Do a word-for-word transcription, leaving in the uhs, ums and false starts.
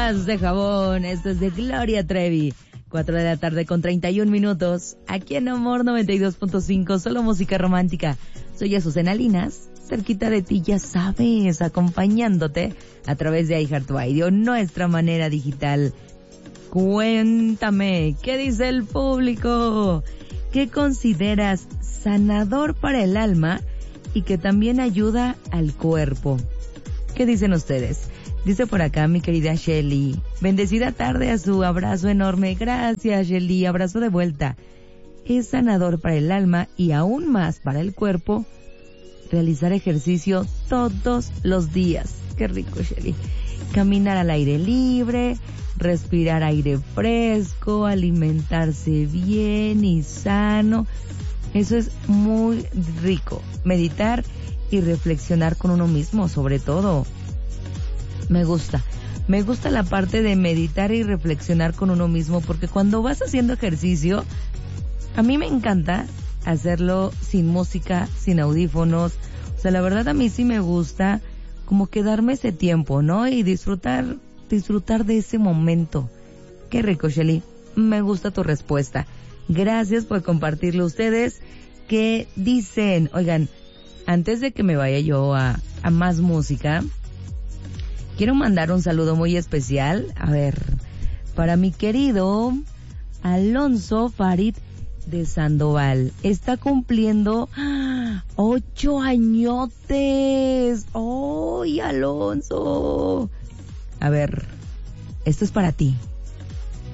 Gotas de jabón. Esto es de Gloria Trevi. Cuatro de la tarde con treinta y un minutos. Aquí en Amor noventa y dos punto cinco. Solo música romántica. Soy Azucena Linas. Cerquita de ti, ya sabes, acompañándote a través de iHeartRadio, nuestra manera digital. Cuéntame, ¿qué dice el público? ¿Qué consideras sanador para el alma y que también ayuda al cuerpo? ¿Qué dicen ustedes? Dice por acá mi querida Shelly, bendecida tarde a su abrazo enorme. Gracias, Shelly, abrazo de vuelta. Es sanador para el alma y aún más para el cuerpo realizar ejercicio todos los días. Qué rico, Shelly. Caminar al aire libre, respirar aire fresco, alimentarse bien y sano. Eso es muy rico. Meditar y reflexionar con uno mismo, sobre todo. Me gusta. Me gusta la parte de meditar y reflexionar con uno mismo, porque cuando vas haciendo ejercicio, a mí me encanta hacerlo sin música, sin audífonos. O sea, la verdad a mí sí me gusta como que darme ese tiempo, ¿no? Y disfrutar, disfrutar de ese momento. Qué rico, Shelly. Me gusta tu respuesta. Gracias por compartirlo. Ustedes, ¿qué dicen? Oigan, antes de que me vaya yo a, a más música, quiero mandar un saludo muy especial. A ver, para mi querido Alonso Farid de Sandoval. Está cumpliendo ¡ah! ocho añotes. ¡Ay, Alonso! A ver, esto es para ti.